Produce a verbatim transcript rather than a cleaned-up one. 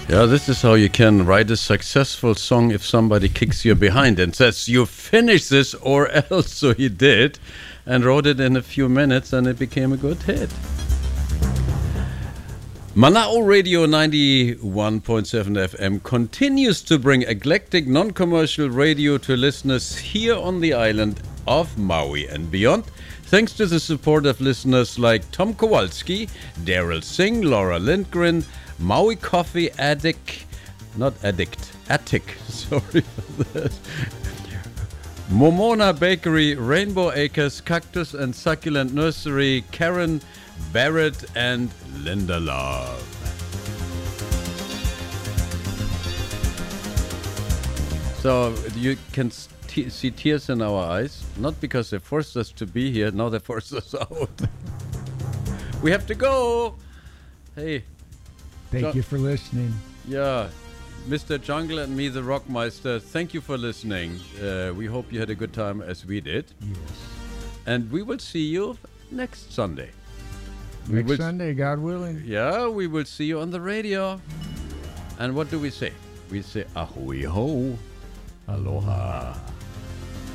Yeah, this is how you can write a successful song if somebody kicks you behind and says, you finish this or else. So he did and wrote it in a few minutes and it became a good hit. Mana'o Radio ninety-one point seven F M continues to bring eclectic non-commercial radio to listeners here on the island of Maui and beyond, thanks to the support of listeners like Tom Kowalski, Daryl Singh, Laura Lindgren, Maui Coffee Addict, not Addict, Attic, sorry for that. Momona Bakery, Rainbow Acres, Cactus and Succulent Nursery, Karen Barrett and Linda Love. So you can t- see tears in our eyes, not because they forced us to be here, now they forced us out. We have to go. Hey. Thank Jo- you for listening. Yeah. Mister Jungle and me, the Rockmeister, thank you for listening. Uh, we hope you had a good time as we did. Yes. And we will see you next Sunday. We Next will, Sunday, God willing. Yeah, we will see you on the radio. And what do we say? We say ahoy ho, aloha.